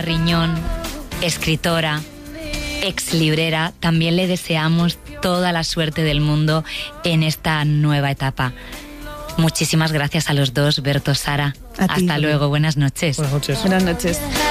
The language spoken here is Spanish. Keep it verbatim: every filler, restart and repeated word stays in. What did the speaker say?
Riñón, escritora, ex librera, también le deseamos toda la suerte del mundo en esta nueva etapa. Muchísimas gracias a los dos, Berto, Sara. A ti. Hasta luego, buenas noches. Buenas noches. Buenas noches.